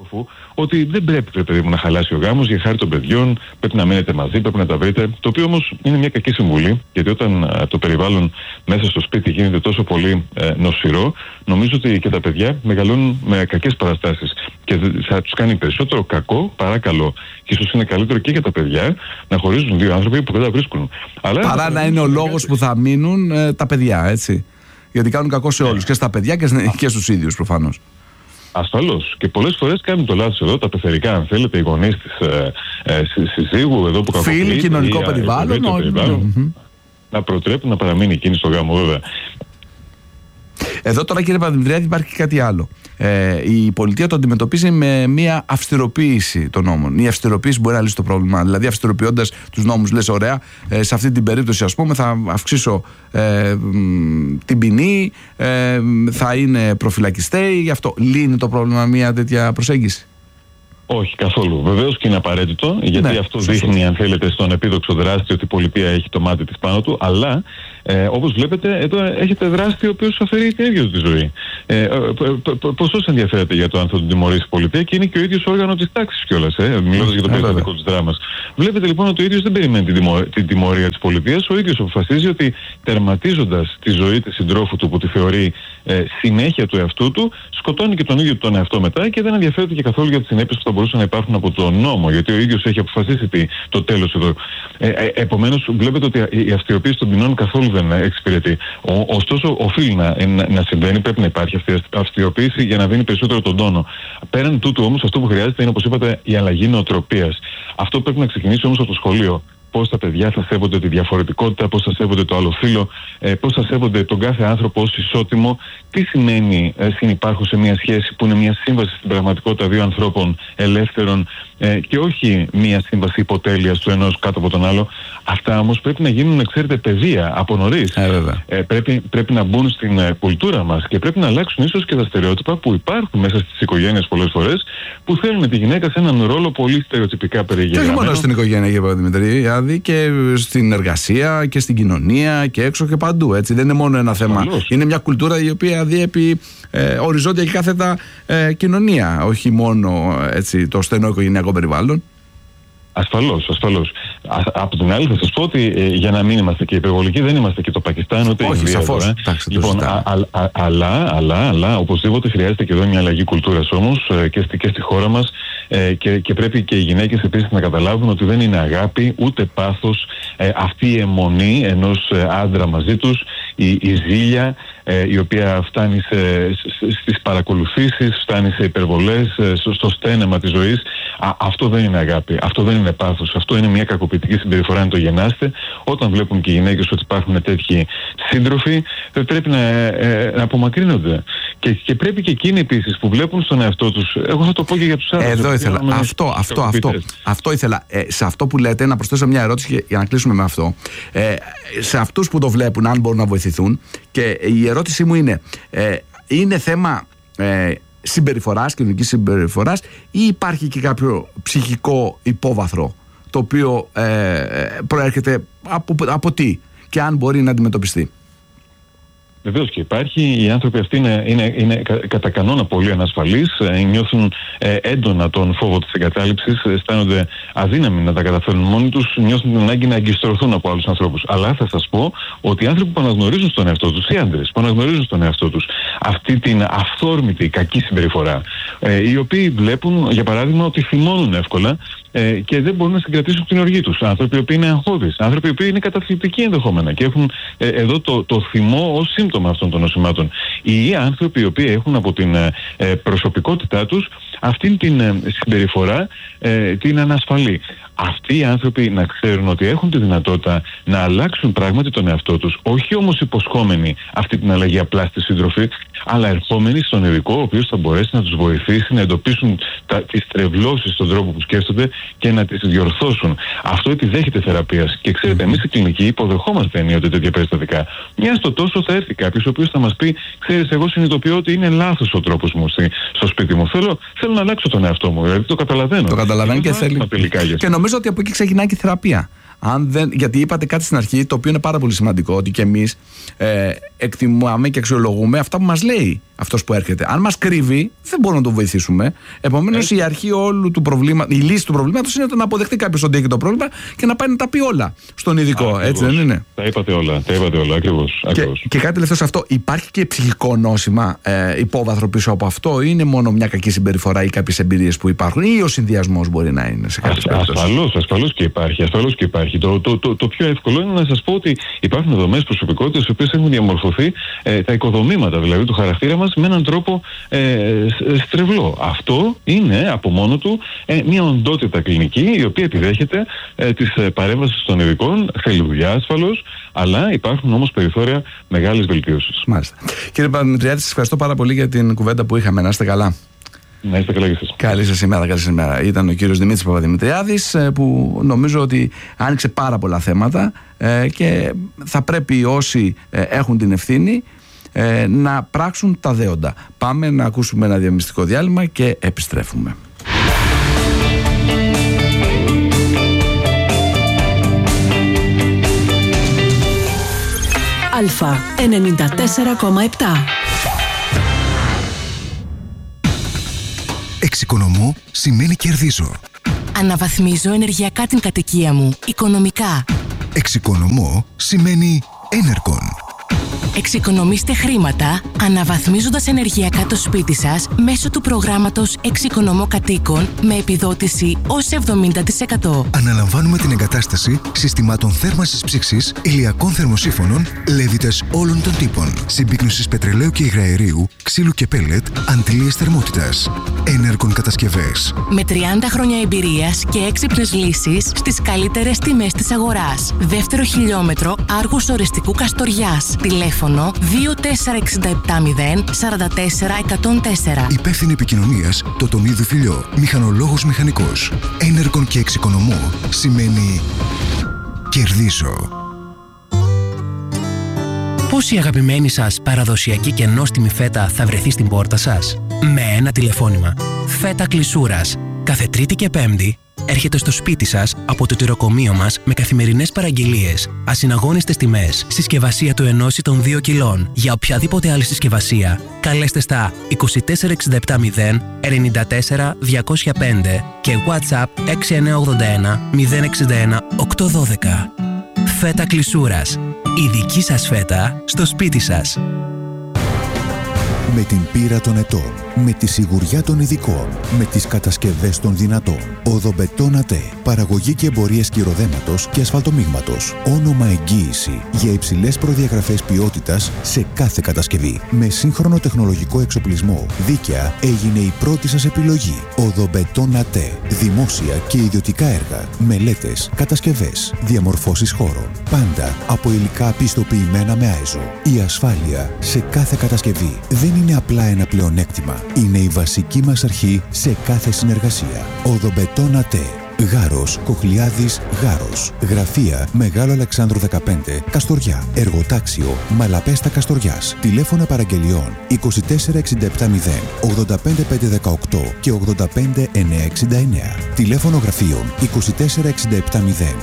ότι δεν πρέπει, παιδί μου, να χαλάσει ο γάμος για χάρη των παιδιών, πρέπει να μείνετε μαζί, πρέπει να τα βρείτε. Το οποίο όμως είναι μια κακή συμβουλή, γιατί όταν το περιβάλλον μέσα στο σπίτι γίνεται τόσο πολύ νοσηρό, νομίζω ότι και τα παιδιά μεγαλώνουν με κακές παραστάσεις. Και θα τους κάνει περισσότερο κακό παρά καλό. Και ίσως είναι καλύτερο και για τα παιδιά να χωρίζουν δύο άνθρωποι που δεν τα βρίσκουν. Αλλά παρά να είναι ο λόγος που θα μείνουν τα παιδιά, έτσι. Γιατί κάνουν κακό σε όλους, και στα παιδιά και στους ίδιους προφανώς. Ασφαλώς. Και πολλές φορές κάνουν το λάθος εδώ, τα πεθερικά, αν θέλετε, οι γονείς της συζύγου, εδώ που κακοποιείται. Φίλοι, κοινωνικό περιβάλλον. Να προτρέπουν να παραμείνει εκείνη στο γάμο, βέβαια. Εδώ τώρα, κύριε Παπαδημητριάδη, υπάρχει και κάτι άλλο. Η πολιτεία το αντιμετωπίζει με μια αυστηροποίηση των νόμων. Η αυστηροποίηση μπορεί να λύσει το πρόβλημα. Δηλαδή, αυστηροποιώντας τους νόμους, λες, ωραία, σε αυτή την περίπτωση, ας πούμε, θα αυξήσω την ποινή, θα είναι προφυλακιστέοι. Γι' αυτό λύνει το πρόβλημα μια τέτοια προσέγγιση? Όχι, καθόλου. Βεβαίως και είναι απαραίτητο, γιατί αυτό δείχνει, αν θέλετε, στον επίδοξο δράστη ότι η πολιτεία έχει το μάτι της πάνω του, αλλά όπως βλέπετε, εδώ έχετε δράστη ο οποίος αφαιρεί την ίδια του τη ζωή. Ποσός ενδιαφέρεται για το αν θα τον τιμωρήσει η πολιτεία, και είναι και ο ίδιος όργανο της τάξης κιόλας, μιλώντας για το περιστατικό του δράμας. Βλέπετε λοιπόν ότι ο ίδιος δεν περιμένει την τιμωρία της πολιτείας, ο ίδιος αποφασίζει ότι τερματίζοντας τη ζωή της συντρόφου του που τη θεωρεί συνέχεια του εαυτού του, σκοτώνει και τον ίδιο τον εαυτό μετά και δεν ενδιαφέρεται και καθόλου για τις συνέπειες που θα μπορούσαν να υπάρχουν από τον νόμο, γιατί ο ίδιος έχει αποφασίσει το τέλος εδώ. Επομένως, βλέπετε ότι η αυστηροποίηση των ποινών καθόλου δεν εξυπηρετεί. Ωστόσο, οφείλει να συμβαίνει, πρέπει να υπάρχει αυτή η αυστηροποίηση για να δίνει περισσότερο τον τόνο. Πέραν τούτου όμως, αυτό που χρειάζεται είναι, όπως είπατε, η αλλαγή νοοτροπίας. Αυτό πρέπει να ξεκινήσει όμως από το σχολείο. Πώς τα παιδιά θα σέβονται τη διαφορετικότητα, πώς θα σέβονται το άλλο φύλο, πώς θα σέβονται τον κάθε άνθρωπο ως ισότιμο, τι σημαίνει συνυπάρχουν σε μια σχέση που είναι μια σύμβαση στην πραγματικότητα δύο ανθρώπων ελεύθερων και όχι μια σύμβαση υποτέλειας του ενός κάτω από τον άλλο. Αυτά όμως πρέπει να γίνουν, ξέρετε, παιδεία από νωρίς. Πρέπει να μπουν στην κουλτούρα μας και πρέπει να αλλάξουν ίσως και τα στερεότυπα που υπάρχουν μέσα στις οικογένειες πολλές φορές, που θέλουν τη γυναίκα σε έναν ρόλο πολύ στερεοτυπικά περιγεγραμμένο. Και όχι μόνο στην οικογένεια, κύριε Παπαδημητριάδη, και στην εργασία και στην κοινωνία και έξω και παντού. Έτσι. Δεν είναι μόνο ένα θέμα. Είναι μια κουλτούρα η οποία διέπει οριζόντια και κάθετα κοινωνία, όχι μόνο έτσι, το στενό οικογενειακό περιβάλλον. Ασφαλώς. Από την άλλη θα σας πω ότι για να μην είμαστε και υπερβολικοί, δεν είμαστε και το Πακιστάν ούτε η Ινδία. Σαφώς. Λοιπόν, αλλά οπωσδήποτε χρειάζεται και εδώ μια αλλαγή κουλτούρας όμως και στη χώρα μας, και πρέπει και οι γυναίκες επίσης να καταλάβουν ότι δεν είναι αγάπη ούτε πάθος αυτή η αιμονή ενός άντρα μαζί τους, η ζήλια η οποία φτάνει στις παρακολουθήσεις, φτάνει σε υπερβολές, στο στένεμα της ζωής. Αυτό δεν είναι αγάπη, αυτό δεν είναι πάθος, αυτό είναι μια κακοποιητική συμπεριφορά, αν το γεννάστε. Όταν βλέπουν και οι γυναίκες ότι υπάρχουν τέτοιοι σύντροφοι, πρέπει να απομακρύνονται. Και πρέπει και εκείνοι επίσης που βλέπουν στον εαυτό τους, εγώ θα το πω και για τους άλλους. Εδώ ήθελα, αυτό ήθελα. Σε αυτό που λέτε, να προσθέσω μια ερώτηση για να κλείσουμε με αυτό. Σε αυτούς που το βλέπουν, αν μπορούν να βοηθηθούν, και η ερώτησή μου είναι θέμα συμπεριφοράς, κοινωνικής συμπεριφοράς, ή υπάρχει και κάποιο ψυχικό υπόβαθρο το οποίο προέρχεται από τι και αν μπορεί να αντιμετωπιστεί? Βεβαίως και υπάρχει. Οι άνθρωποι αυτοί είναι κατά κανόνα πολύ ανασφαλείς, νιώθουν έντονα τον φόβο της εγκατάλειψης, αισθάνονται αδύναμοι να τα καταφέρουν μόνοι τους, νιώθουν την ανάγκη να αγκιστρωθούν από άλλους ανθρώπους. Αλλά θα σας πω ότι οι άνθρωποι που αναγνωρίζουν στον εαυτό τους, οι άντρες που αναγνωρίζουν στον εαυτό τους αυτή την αυθόρμητη κακή συμπεριφορά, οι οποίοι βλέπουν, για παράδειγμα, ότι θυμώνουν εύκολα και δεν μπορούν να συγκρατήσουν την οργή τους. Άνθρωποι οι οποίοι είναι αγχώδεις, άνθρωποι οι οποίοι είναι καταθλιπτικοί ενδεχόμενα και έχουν εδώ το θυμό ως σύμπτωμα αυτών των νοσημάτων. Οι άνθρωποι οι οποίοι έχουν από την προσωπικότητά τους αυτήν την συμπεριφορά την ανασφαλή. Αυτοί οι άνθρωποι να ξέρουν ότι έχουν τη δυνατότητα να αλλάξουν πράγματι τον εαυτό τους, όχι όμως υποσχόμενοι αυτή την αλλαγή απλά στη σύντροφη, αλλά ερχόμενοι στον ειδικό, ο οποίος θα μπορέσει να τους βοηθήσει να εντοπίσουν τις τρευλώσεις στον τρόπο που σκέφτονται και να τις διορθώσουν. Αυτό επιδέχεται θεραπείας. Και ξέρετε, εμείς στην κλινική υποδεχόμαστε ενίοτε τέτοια περιστατικά. Μια στο τόσο θα έρθει κάποιος ο οποίος θα μας πει: ξέρεις, εγώ συνειδητοποιώ ότι είναι λάθος ο τρόπος μου στο σπίτι μου. Θέλω να αλλάξω τον εαυτό μου. Δηλαδή το καταλαβαίνω. Το καταλαβαίνει και θέλει. Και νομίζω ότι από εκεί ξεκινάει και η θεραπεία. Γιατί είπατε κάτι στην αρχή, το οποίο είναι πάρα πολύ σημαντικό, ότι και εμείς εκτιμάμε και αξιολογούμε αυτά που μας λέει αυτός που έρχεται. Αν μας κρύβει, δεν μπορούμε να το βοηθήσουμε. Επομένως, η αρχή όλου του προβλήματος, η λύση του προβλήματος είναι το να αποδεχτεί κάποιος ότι έχει το πρόβλημα και να πάει να τα πει όλα στον ειδικό. Ακριβώς. Έτσι δεν είναι? Τα είπατε όλα, ακριβώς. Και κάτι τελευταίο σε αυτό. Υπάρχει και ψυχικό νόσημα υπόβαθρο πίσω από αυτό, ή είναι μόνο μια κακή συμπεριφορά ή κάποιες εμπειρίες που υπάρχουν, ή ο συνδυασμός μπορεί να είναι σε κάποιες περιπτώσεις? Ασφαλώς και υπάρχει. Το πιο εύκολο είναι να σας πω ότι υπάρχουν δομές προσωπικότητας οι οποίες έχουν διαμορφωθεί τα οικοδομήματα δηλαδή του χαρακτήρα μας με έναν τρόπο στρεβλό. Αυτό είναι από μόνο του μια οντότητα κλινική η οποία επιδέχεται τις παρέμβασεις των ειδικών. Θέλει δουλειά ασφαλώς, αλλά υπάρχουν όμως περιθώρια μεγάλης βελτίωσης. Μάλιστα. Κύριε Παπαδημητριάδη, σας ευχαριστώ πάρα πολύ για την κουβέντα που είχαμε. Να είστε καλά. Να είστε καλά και εσείς. Καλή σας ημέρα. Ήταν ο κύριος Δημήτρης Παπαδημητριάδης, που νομίζω ότι άνοιξε πάρα πολλά θέματα και θα πρέπει όσοι έχουν την ευθύνη να πράξουν τα δέοντα. Πάμε να ακούσουμε ένα διαφημιστικό διάλειμμα και επιστρέφουμε. Αλφα 94,7. Εξοικονομώ σημαίνει κερδίζω. Αναβαθμίζω ενεργειακά την κατοικία μου, οικονομικά. Εξοικονομώ σημαίνει Enercon. Εξοικονομήστε χρήματα αναβαθμίζοντας ενεργειακά το σπίτι σας μέσω του προγράμματος Εξοικονομώ Κατοίκων με επιδότηση ως 70%. Αναλαμβάνουμε την εγκατάσταση συστημάτων θέρμανσης ψήξης, ηλιακών θερμοσύφωνων, λέβητες όλων των τύπων, συμπίκνωσης πετρελαίου και υγραερίου, ξύλου και πέλετ, αντλίες θερμότητας. Enercon κατασκευές. Με 30 χρόνια εμπειρίας και έξυπνες λύσεις στις καλύτερες τιμές της αγοράς. Δεύτερο χιλιόμετρο Άργους Ορεστικού Καστοριάς. Τηλέφωνο 24670 44 104. Υπεύθυνη επικοινωνίας Τοτονίδου Φιλιό. Μηχανολόγος μηχανικός. Enercon και εξοικονομώ σημαίνει κερδίζω. Πώς η αγαπημένη σας παραδοσιακή και νόστιμη φέτα θα βρεθεί στην πόρτα σας? Με ένα τηλεφώνημα. Φέτα Κλεισούρας. Κάθε Τρίτη και Πέμπτη έρχεται στο σπίτι σας από το τυροκομείο μας με καθημερινές παραγγελίες, ασυναγώνιστες τιμές, συσκευασία του 1 ή των 2 κιλών. Για οποιαδήποτε άλλη συσκευασία, καλέστε στα 24670 94 205 και WhatsApp 6981 061 812. Φέτα Κλεισούρας. Η δική σας φέτα στο σπίτι σας. Με την πείρα των ετών, με τη σιγουριά των ειδικών, με τις κατασκευές των δυνατών. Οδομπετόν ΑΤΕ. Παραγωγή και εμπορίες κυροδέματος και ασφαλτομίγματος. Όνομα εγγύηση για υψηλές προδιαγραφές ποιότητας σε κάθε κατασκευή. Με σύγχρονο τεχνολογικό εξοπλισμό, δίκαια έγινε η πρώτη σας επιλογή. Οδομπετόν ΑΤΕ. Δημόσια και ιδιωτικά έργα, μελέτες, κατασκευές, διαμορφώσεις χώρων. Πάντα από υλικά πιστοποιημένα με ISO. Η ασφάλεια σε κάθε κατασκευή δεν είναι απλά ένα πλεονέκτημα. Είναι η βασική μας αρχή σε κάθε συνεργασία. Οδομπετόν ΑΤΕ. Γάρος, Κοχλιάδης, Γάρος. Γραφεία Μεγάλο Αλεξάνδρου 15, Καστοριά. Εργοτάξιο Μαλαπέστα Καστοριάς. Τηλέφωνα παραγγελιών 24670 85518 και 85969. Τηλέφωνο γραφείων 24670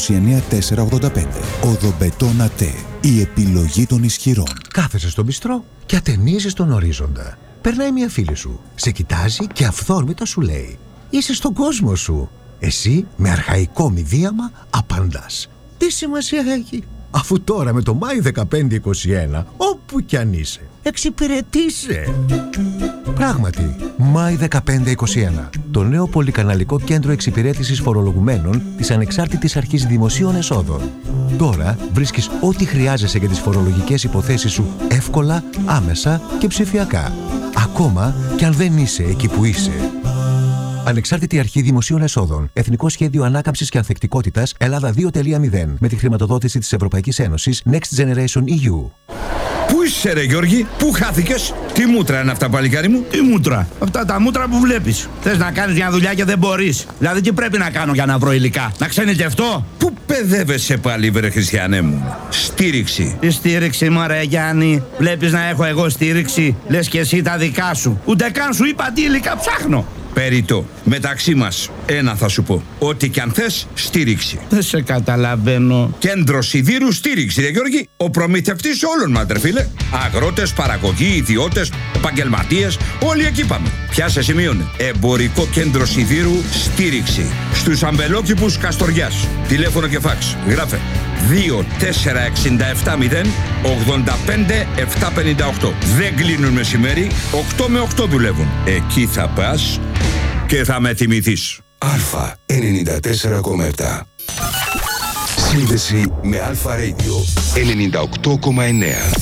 29485. Οδομπετόν ΑΤΕ. Η επιλογή των ισχυρών. Κάθεσαι στον μπιστρό και ατενίζεις τον ορίζοντα. Περνάει μια φίλη σου, σε κοιτάζει και αυθόρμητα σου λέει: είσαι στον κόσμο σου. Εσύ με αρχαϊκό μηδίαμα απαντάς: τι σημασία έχει, αφού τώρα με το Μάη 1521 όπου κι αν είσαι εξυπηρετείσαι. Πράγματι, Μάη 1521, το νέο πολυκαναλικό κέντρο εξυπηρέτησης φορολογουμένων της Ανεξάρτητης Αρχής Δημοσίων Εσόδων. Τώρα βρίσκεις ό,τι χρειάζεσαι για τις φορολογικές υποθέσεις σου εύκολα, άμεσα και ψηφιακά. Ακόμα κι αν δεν είσαι εκεί που είσαι. Ανεξάρτητη Αρχή Δημοσίων Εσόδων. Εθνικό Σχέδιο Ανάκαμψης και Ανθεκτικότητας Ελλάδα 2.0. Με τη χρηματοδότηση της Ευρωπαϊκής Ένωσης Next Generation EU. Πού είσαι ρε Γιώργη, πού χάθηκες? Τι μούτρα είναι αυτά παλικάρι μου? Τι μούτρα? Αυτά τα μούτρα που βλέπεις. Θες να κάνεις μια δουλειά και δεν μπορείς. Δηλαδή τι πρέπει να κάνω για να βρω υλικά? Να ξενιτευτώ? Πού παιδεύεσαι πάλι βρε Χριστιανέ μου? Στήριξη. Τι στήριξη μωρέ Γιάννη? Βλέπεις να έχω εγώ στήριξη? Λες και εσύ τα δικά σου. Ούτε καν σου είπα τι υλικά ψάχνω. Περιττό. Μεταξύ μας, ένα θα σου πω. Ό,τι κι αν θες, στήριξη. Δεν σε καταλαβαίνω. Κέντρο Σιδήρου στήριξη, ρε Γιώργη. Ο προμηθευτής όλων μας, ρε φίλε. Αγρότες, παραγωγοί, ιδιώτες, επαγγελματίες, όλοι εκεί πάμε. Πιάσε σημείωνε. Εμπορικό κέντρο σιδήρου στήριξη. Στους αμπελόκηπους Καστοριάς. Τηλέφωνο και φάξ. Γράφε 2-465-85-758. Δεν κλείνουν μεσημέρι, 8 με 8 δουλεύουν. Εκεί θα πας και θα με θυμηθείς. Αλφα 94,7. Σύνδεση με Αλφα Radio 98,9.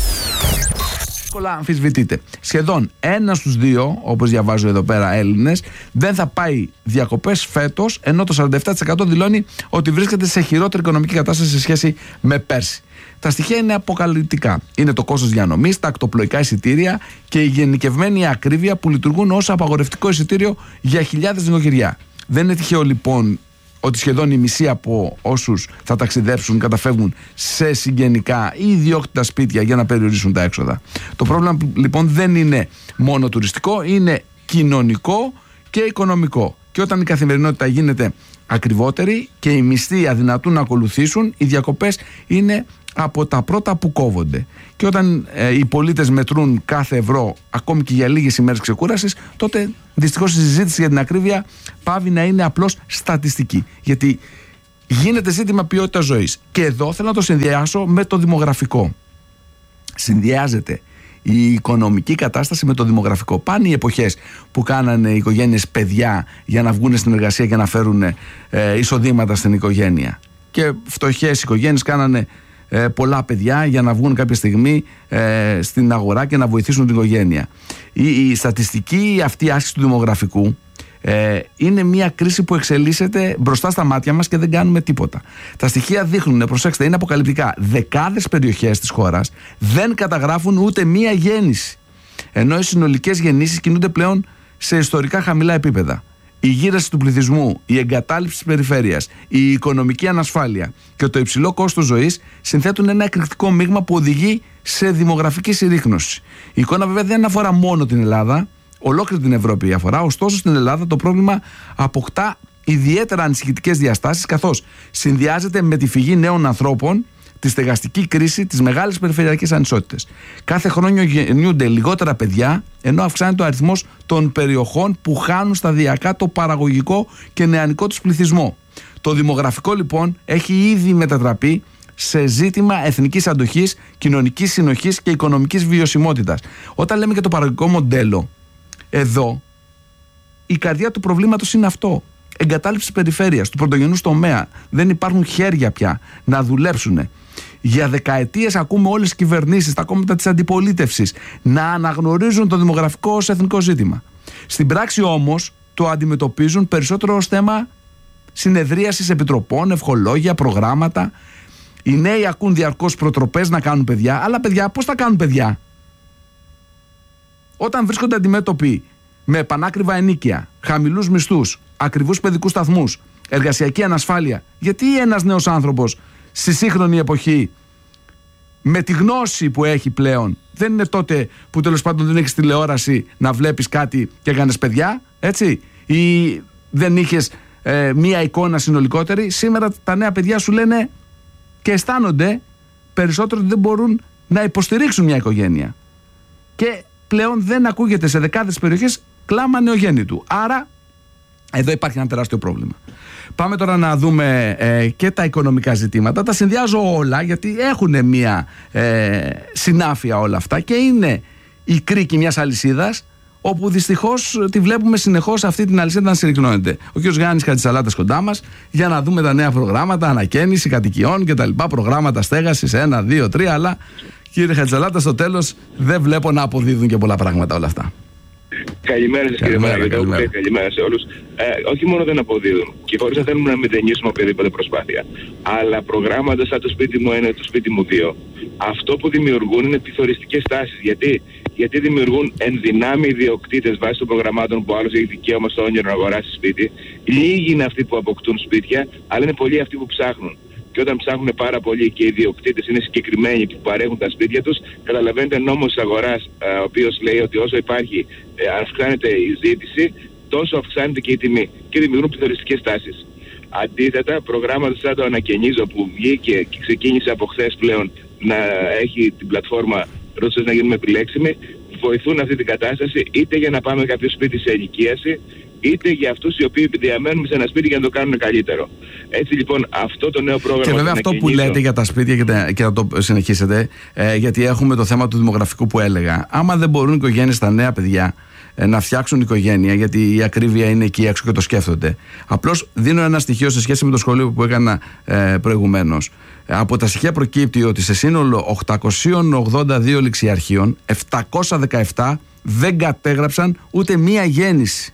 Εύκολα αμφισβητείται. Σχεδόν 1 στους 2, όπως διαβάζω εδώ πέρα, Έλληνες, δεν θα πάει διακοπές φέτος, ενώ το 47% δηλώνει ότι βρίσκεται σε χειρότερη οικονομική κατάσταση σε σχέση με πέρσι. Τα στοιχεία είναι αποκαλυπτικά. Είναι το κόστος διανομής, τα ακτοπλοϊκά εισιτήρια και η γενικευμένη ακρίβεια που λειτουργούν ως απαγορευτικό εισιτήριο για χιλιάδες νοικοκυριά. Δεν είναι τυχαίο λοιπόν ότι σχεδόν η μισή από όσους θα ταξιδέψουν καταφεύγουν σε συγγενικά ή ιδιόκτητα σπίτια για να περιορίσουν τα έξοδα. Το πρόβλημα λοιπόν δεν είναι μόνο τουριστικό, είναι κοινωνικό και οικονομικό. Και όταν η καθημερινότητα γίνεται ακριβότερη και οι μισθοί αδυνατούν να ακολουθήσουν, οι διακοπές είναι από τα πρώτα που κόβονται. Και όταν οι πολίτες μετρούν κάθε ευρώ, ακόμη και για λίγες ημέρες ξεκούρασης, τότε δυστυχώς η συζήτηση για την ακρίβεια πάβει να είναι απλώς στατιστική. Γιατί γίνεται ζήτημα ποιότητας ζωής. Και εδώ θέλω να το συνδυάσω με το δημογραφικό. Συνδυάζεται η οικονομική κατάσταση με το δημογραφικό. Πάνε οι εποχές που κάνανε οι οικογένειες παιδιά για να βγουν στην εργασία και να φέρουν εισοδήματα στην οικογένεια. Και φτωχές οικογένειες κάνανε πολλά παιδιά για να βγουν κάποια στιγμή στην αγορά και να βοηθήσουν την οικογένεια. Η στατιστική αυτή άσκηση του δημογραφικού είναι μια κρίση που εξελίσσεται μπροστά στα μάτια μας και δεν κάνουμε τίποτα. Τα στοιχεία δείχνουν, προσέξτε, είναι αποκαλυπτικά. Δεκάδες περιοχές της χώρας δεν καταγράφουν ούτε μία γέννηση, ενώ οι συνολικές γεννήσεις κινούνται πλέον σε ιστορικά χαμηλά επίπεδα. Η γύραση του πληθυσμού, η εγκατάλειψη της περιφέρειας, η οικονομική ανασφάλεια και το υψηλό κόστος ζωής συνθέτουν ένα εκρηκτικό μείγμα που οδηγεί σε δημογραφική συρρίκνωση. Η εικόνα βέβαια δεν αφορά μόνο την Ελλάδα, ολόκληρη την Ευρώπη αφορά. Ωστόσο στην Ελλάδα το πρόβλημα αποκτά ιδιαίτερα ανησυχητικές διαστάσεις, καθώς συνδυάζεται με τη φυγή νέων ανθρώπων, τη στεγαστική κρίση, τις μεγάλες περιφερειακές ανισότητες. Κάθε χρόνο γεννιούνται λιγότερα παιδιά, ενώ αυξάνεται ο αριθμός των περιοχών που χάνουν σταδιακά το παραγωγικό και νεανικό τους πληθυσμό. Το δημογραφικό λοιπόν έχει ήδη μετατραπεί σε ζήτημα εθνικής αντοχής, κοινωνικής συνοχής και οικονομικής βιωσιμότητας. Όταν λέμε για το παραγωγικό μοντέλο, εδώ η καρδιά του προβλήματος είναι αυτό. Εγκατάλειψη περιφέρειας, του πρωτογενούς τομέα. Δεν υπάρχουν χέρια πια να δουλέψουν. Για δεκαετίες ακούμε όλες τις κυβερνήσεις, τα κόμματα της αντιπολίτευσης να αναγνωρίζουν το δημογραφικό ως εθνικό ζήτημα. Στην πράξη όμως το αντιμετωπίζουν περισσότερο ως θέμα συνεδρίασης επιτροπών, ευχολόγια, προγράμματα. Οι νέοι ακούν διαρκώς προτροπές να κάνουν παιδιά, αλλά παιδιά πώς θα κάνουν παιδιά? Όταν βρίσκονται αντιμέτωποι με πανάκριβα ενίκια, χαμηλούς μισθούς, ακριβούς παιδικούς σταθμούς, εργασιακή ανασφάλεια, γιατί ένας νέος άνθρωπος στη σύγχρονη εποχή, με τη γνώση που έχει πλέον, δεν είναι τότε που τέλος πάντων δεν έχεις τηλεόραση να βλέπεις κάτι και έκανες παιδιά, έτσι, ή δεν είχες μία εικόνα συνολικότερη? Σήμερα τα νέα παιδιά σου λένε και αισθάνονται περισσότερο ότι δεν μπορούν να υποστηρίξουν μια οικογένεια. Και πλέον δεν ακούγεται σε δεκάδες περιοχές κλάμα νεογέννητου. Άρα εδώ υπάρχει ένα τεράστιο πρόβλημα. Πάμε τώρα να δούμε και τα οικονομικά ζητήματα. Τα συνδυάζω όλα γιατί έχουν μια συνάφεια όλα αυτά και είναι η κρίκη μιας αλυσίδας, όπου δυστυχώς τη βλέπουμε συνεχώς αυτή την αλυσίδα να συρρυκνώνεται. Ο κ. Γιάννης Χατζησαλάτας κοντά μας για να δούμε τα νέα προγράμματα, ανακαίνιση κατοικιών κτλ. Προγράμματα στέγασης 1, 2, 3. Αλλά κύριε Χατζησαλάτα, στο τέλος δεν βλέπω να αποδίδουν και πολλά πράγματα όλα αυτά. Καλημέρα σας κύριε Μαραβιτό, καλημέρα σε όλους. Όχι μόνο δεν αποδίδουν και χωρίς να θέλουμε να μηδενίσουμε οποιαδήποτε προσπάθεια, αλλά προγράμματα σαν το σπίτι μου 1, το σπίτι μου 2, αυτό που δημιουργούν είναι πληθωριστικές τάσεις. Γιατί δημιουργούν ενδυνάμει ιδιοκτήτες βάσει των προγραμμάτων που άλλος έχει δικαίωμα στο όνειρο να αγοράσει σπίτι. Λίγοι είναι αυτοί που αποκτούν σπίτια, αλλά είναι πολλοί αυτοί που ψάχνουν. Και όταν ψάχνουν πάρα πολύ και οι ιδιοκτήτες είναι συγκεκριμένοι που παρέχουν τα σπίτια τους, καταλαβαίνετε νόμος της αγοράς, ο οποίος λέει ότι όσο υπάρχει, αυξάνεται η ζήτηση, τόσο αυξάνεται και η τιμή και δημιουργούν πληθωριστικές τάσεις. Αντίθετα, προγράμματα σαν το Ανακαινίζω που βγήκε και ξεκίνησε από χθες πλέον να έχει την πλατφόρμα Ρώτησες να γίνουμε επιλέξιμοι, βοηθούν αυτή την κατάσταση, είτε για να πάμε κάποιο σπίτι σε ενοικίαση, είτε για αυτούς οι οποίοι διαμένουν σε ένα σπίτι για να το κάνουν καλύτερο. Έτσι λοιπόν αυτό το νέο πρόγραμμα... Και βέβαια αυτό που λέτε για τα σπίτια και να το συνεχίσετε, γιατί έχουμε το θέμα του δημογραφικού που έλεγα. Άμα δεν μπορούν οι οικογένειες, τα νέα παιδιά, να φτιάξουν οικογένεια, γιατί η ακρίβεια είναι εκεί έξω και το σκέφτονται. Απλώς δίνω ένα στοιχείο σε σχέση με το σχολείο που έκανα προηγουμένως. Από τα στοιχεία προκύπτει ότι σε σύνολο 882 ληξιαρχείων, 717 δεν κατέγραψαν ούτε μία γέννηση.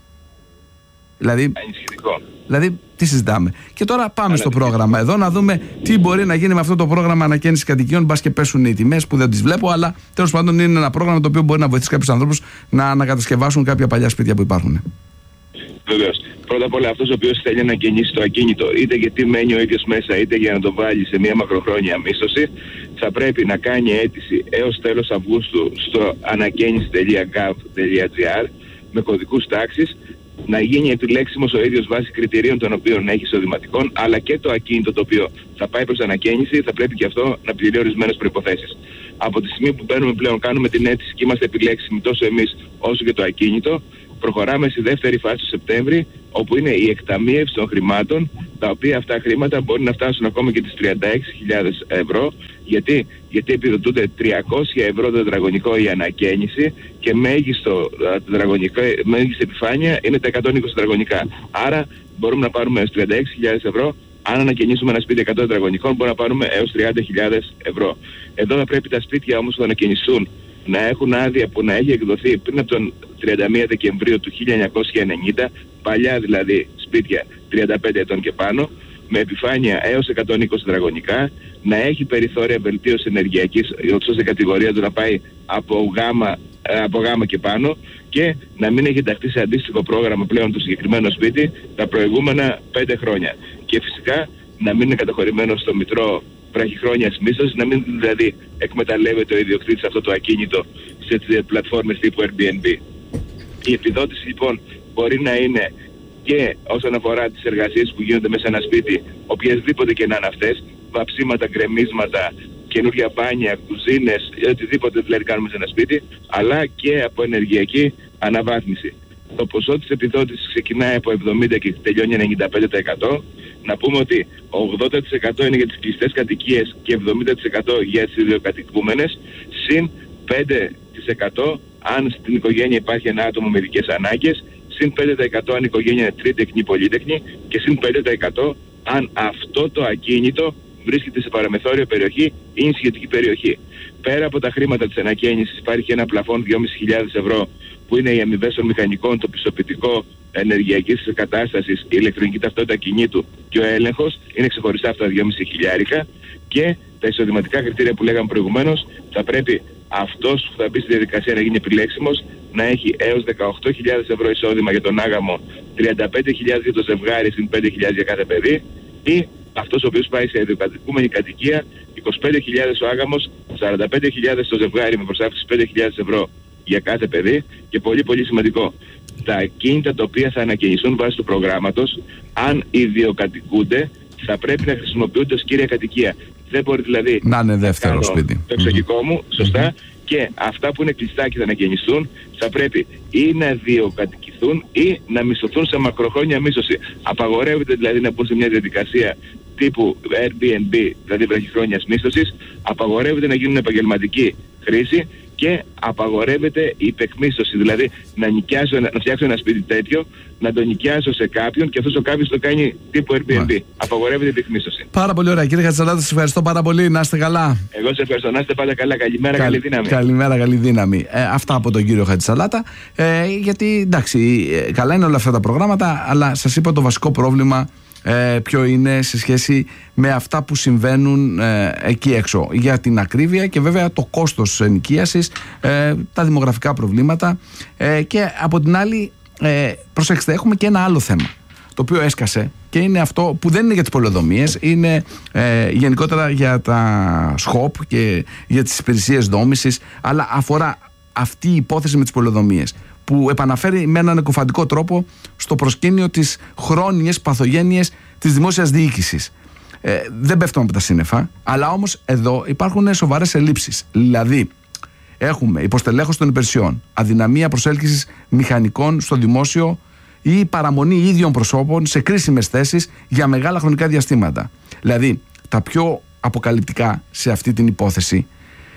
Δηλαδή, τι συζητάμε. Και τώρα πάμε στο πρόγραμμα εδώ να δούμε τι μπορεί να γίνει με αυτό το πρόγραμμα ανακαίνιση κατοικιών. Μπας και πέσουν οι τιμές που δεν τις βλέπω, αλλά τέλος πάντων είναι ένα πρόγραμμα το οποίο μπορεί να βοηθήσει κάποιους ανθρώπους να ανακατασκευάσουν κάποια παλιά σπίτια που υπάρχουν. Βεβαίως. Πρώτα απ' όλα, αυτός ο οποίος θέλει να ανακαινήσει το ακίνητο, είτε γιατί μένει ο ίδιος μέσα, είτε για να το βάλει σε μια μακροχρόνια μίσθωση, θα πρέπει να κάνει αίτηση έως τέλος Αυγούστου στο ανακαίνιση.gov.gr με κωδικούς τάξης, να γίνει επιλέξιμος ο ίδιος βάσει κριτηρίων των οποίων έχει εισοδηματικών, αλλά και το ακίνητο το οποίο θα πάει προς ανακαίνιση θα πρέπει και αυτό να πληρεί ορισμένες προϋποθέσεις. Από τη στιγμή που μπαίνουμε πλέον, κάνουμε την αίτηση και είμαστε επιλέξιμοι τόσο εμείς όσο και το ακίνητο, προχωράμε στη δεύτερη φάση του Σεπτέμβρη, όπου είναι η εκταμείευση των χρημάτων, τα οποία αυτά χρήματα μπορεί να φτάσουν ακόμα και τις 36.000 ευρώ. Γιατί επιδοτούνται 300 ευρώ το τετραγωνικό η ανακαίνιση και μέγιστη επιφάνεια είναι τα 120 τετραγωνικά. Άρα μπορούμε να πάρουμε έως 36.000 ευρώ. Αν ανακαινήσουμε ένα σπίτι 100 τετραγωνικών μπορούμε να πάρουμε έως 30.000 ευρώ. Εδώ θα πρέπει τα σπίτια όμως που θα ανακαινιστούν να έχουν άδεια που να έχει εκδοθεί πριν από τον 31 Δεκεμβρίου του 1990, παλιά δηλαδή σπίτια 35 ετών και πάνω, με επιφάνεια έως 120 τετραγωνικά, να έχει περιθώρια βελτίωσης ενεργειακής, ώστε κατηγορία του να πάει από γάμα και πάνω, και να μην έχει ενταχθεί σε αντίστοιχο πρόγραμμα πλέον το συγκεκριμένο σπίτι τα προηγούμενα 5 χρόνια. Και φυσικά να μην είναι καταχωρημένο στο μητρό βραχυχρόνιας μίσθωσης, να μην δηλαδή εκμεταλλεύεται ο ιδιοκτήτης αυτό το ακίνητο σε πλατφόρμες τύπου Airbnb. Η επιδότηση λοιπόν μπορεί να είναι και όσον αφορά τις εργασίες που γίνονται μέσα σε ένα σπίτι, οποιασδήποτε και να είναι αυτές, βαψίματα, γκρεμίσματα, καινούργια μπάνια, κουζίνες, οτιδήποτε δηλαδή κάνουμε σε ένα σπίτι, αλλά και από ενεργειακή αναβάθμιση. Το ποσό της επιδότησης ξεκινάει από 70% και τελειώνει 95%. Να πούμε ότι 80% είναι για τις κλειστές κατοικίες και 70% για τις ιδιοκατοικούμενες, συν 5% αν στην οικογένεια υπάρχει ένα άτομο με ειδικές ανάγκες, συν 5% αν η οικογένεια είναι τρίτεκνη ή πολύτεκνη και συν 5% αν αυτό το ακίνητο βρίσκεται σε παραμεθόριο περιοχή ή είναι σχετική περιοχή. Πέρα από τα χρήματα της ανακαίνησης υπάρχει ένα πλαφόν 2.500 ευρώ που είναι οι αμοιβές των μηχανικών, το πιστοποιητικό ενεργειακής κατάστασης, η ηλεκτρονική ταυτότητα κινήτου και ο έλεγχος, είναι ξεχωριστά αυτά τα 2.500, και τα εισοδηματικά κριτήρια που λέγαμε προηγουμένως, θα πρέπει αυτός που θα μπει στη διαδικασία να γίνει επιλέξιμος να έχει έως 18.000 ευρώ εισόδημα για τον άγαμο, 35.000 για το ζευγάρι, συν 5.000 για κάθε παιδί, ή αυτός ο οποίος πάει σε ιδιοκατοικούμενη κατοικία, 25.000 ο άγαμος, 45.000 το ζευγάρι με προσάυξηση 5.000 ευρώ για κάθε παιδί, και πολύ πολύ σημαντικό, τα ακίνητα τα οποία θα ανακαινιστούν βάσει του προγράμματος, αν ιδιοκατοικούνται, θα πρέπει να χρησιμοποιούνται ως κύρια κατοικία. Δεν μπορεί δηλαδή να είναι δεύτερο σπίτι. Το εξοχικό μου, σωστά, και αυτά που είναι κλειστά και θα ανακαινιστούν θα πρέπει ή να ιδιοκατοικηθούν ή να μισθωθούν σε μακροχρόνια μίσθωση. Απαγορεύεται δηλαδή να μπουν σε μια διαδικασία τύπου Airbnb, δηλαδή βραχυχρόνιας μίσθωσης, απαγορεύεται να γίνουν επαγγελματική χρήση και απαγορεύεται η υπεκμίσθωση. Δηλαδή να φτιάξω ένα σπίτι τέτοιο, να το νοικιάσω σε κάποιον και αυτός ο κάποιος το κάνει τύπου Airbnb. Απαγορεύεται η υπεκμίσθωση. Πάρα πολύ ωραία. Κύριε Χατζησαλάτα, σας ευχαριστώ πάρα πολύ. Να είστε καλά. Εγώ σας ευχαριστώ. Να είστε πάντα καλά. Καλημέρα, καλή δύναμη. Καλημέρα, καλή δύναμη. Αυτά από τον κύριο Χατζησαλάτα. Γιατί εντάξει, καλά είναι όλα αυτά τα προγράμματα, αλλά σας είπα το βασικό πρόβλημα ποιο είναι σε σχέση με αυτά που συμβαίνουν εκεί έξω, για την ακρίβεια και βέβαια το κόστος ενοικίασης, τα δημογραφικά προβλήματα, και από την άλλη προσέξτε, έχουμε και ένα άλλο θέμα το οποίο έσκασε και είναι αυτό που δεν είναι για τις πολεοδομίες, είναι γενικότερα για τα ΣΧΟΠ και για τις υπηρεσίες δόμησης, αλλά αφορά αυτή η υπόθεση με τις πολεοδομίες, που επαναφέρει με έναν εκοφαντικό τρόπο στο προσκήνιο τις χρόνιες παθογένειες της δημόσιας διοίκησης. Δεν πέφτουμε από τα σύννεφα, αλλά όμως εδώ υπάρχουν σοβαρές ελλείψεις. Δηλαδή, έχουμε υποστελέχωση των υπηρεσιών, αδυναμία προσέλκυσης μηχανικών στο δημόσιο ή παραμονή ίδιων προσώπων σε κρίσιμες θέσεις για μεγάλα χρονικά διαστήματα. Δηλαδή, τα πιο αποκαλυπτικά σε αυτή την υπόθεση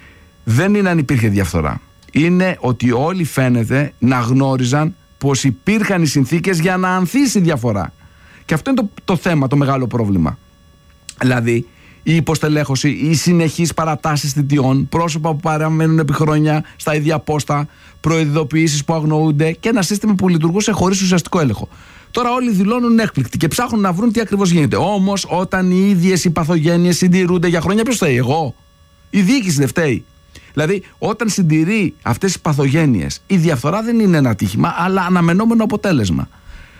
δεν είναι αν υπήρχε διαφθορά. Είναι ότι όλοι φαίνεται να γνώριζαν πως υπήρχαν οι συνθήκες για να ανθίσει η διαφορά. Και αυτό είναι το θέμα, το μεγάλο πρόβλημα. Δηλαδή, η υποστελέχωση, οι συνεχείς παρατάσεις θητιών, πρόσωπα που παραμένουν επί χρόνια στα ίδια πόστα, προειδοποιήσεις που αγνοούνται και ένα σύστημα που λειτουργούσε χωρίς ουσιαστικό έλεγχο. Τώρα όλοι δηλώνουν έκπληκτοι και ψάχνουν να βρουν τι ακριβώς γίνεται. Όμως, όταν οι ίδιες οι παθογένειες συντηρούνται για χρόνια, ποιος φταίει? Εγώ? Η διοίκηση δεν φταίει? Δηλαδή, όταν συντηρεί αυτές τις παθογένειες, η διαφθορά δεν είναι ένα ατύχημα, αλλά αναμενόμενο αποτέλεσμα.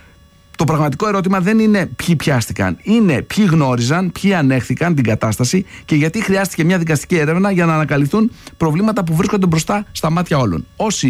Το πραγματικό ερώτημα δεν είναι ποιοι πιάστηκαν, είναι ποιοι γνώριζαν, ποιοι ανέχθηκαν την κατάσταση και γιατί χρειάστηκε μια δικαστική έρευνα για να ανακαλυφθούν προβλήματα που βρίσκονται μπροστά στα μάτια όλων. Όσοι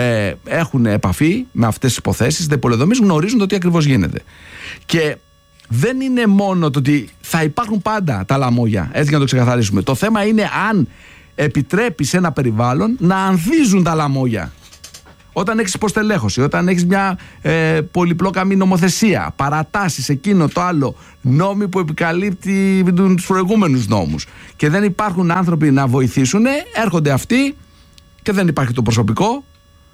έχουν επαφή με αυτές τις υποθέσεις δεπολεδομής γνωρίζουν το τι ακριβώς γίνεται. Και δεν είναι μόνο το ότι θα υπάρχουν πάντα τα λαμόγια, έτσι για να το ξεκαθαρίσουμε. Το θέμα είναι αν επιτρέπει σε ένα περιβάλλον να ανθίζουν τα λαμόγια. Όταν έχεις υποστελέχωση, όταν έχεις μια πολυπλόκαμη νομοθεσία, παρατάσεις, εκείνο το άλλο, νόμοι που επικαλύπτει τους προηγούμενους νόμους και δεν υπάρχουν άνθρωποι να βοηθήσουν, έρχονται αυτοί και δεν υπάρχει το προσωπικό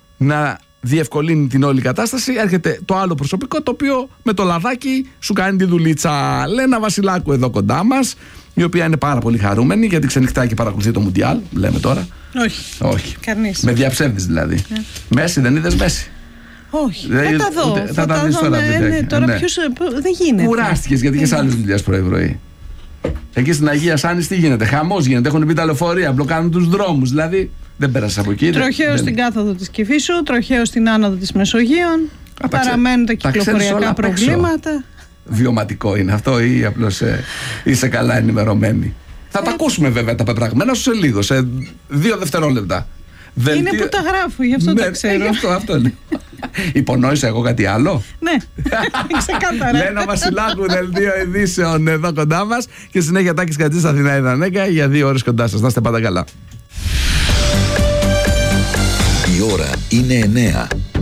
να διευκολύνει την όλη κατάσταση. Έρχεται το άλλο προσωπικό το οποίο με το λαδάκι σου κάνει τη δουλίτσα. Λένα Βασιλάκου εδώ κοντά μας, η οποία είναι πάρα πολύ χαρούμενη γιατί ξενυχτάει και παρακολουθεί το Μουντιάλ, λέμε τώρα. Όχι. Κανείς. Με διαψεύδεις δηλαδή. Μέση, δεν είδες Μέση? Όχι. Θα τα δω. Θα τα δεις τώρα. Τώρα ποιος, δεν γίνεται. Κουράστηκες γιατί είχες άλλες δουλειές πρωί-πρωί. Εκεί στην Αγία Σάνης τι γίνεται? Χαμός γίνεται. Έχουν μπει τα λεωφορεία, μπλοκάνουν τους δρόμους. Δηλαδή δεν πέρασες από εκεί. Τροχαίο στην κάθοδο της Κηφίσου, τροχαίο στην άνοδο της Μεσογείων. Παραμένουν τα κυκλοφοριακά προβλήματα. Βιωματικό είναι αυτό ή απλώς είσαι καλά ενημερωμένη? Θα τα ακούσουμε βέβαια τα πεπραγμένα σου σε λίγο, σε 2 δευτερόλεπτα. Είναι που τα γράφω, γι' αυτό τα ξέρω. Αυτό είναι. Υπονόησα εγώ κάτι άλλο? Ναι, ξεκάθαρα. Λένα Βασιλάκου, δελτίο ειδήσεων εδώ κοντά μας και συνέχεια Τάκης Κατσής, Αθηνά Ιδανέκα, για 2 ώρες κοντά σας. Να είστε πάντα καλά. Η ώρα είναι 9.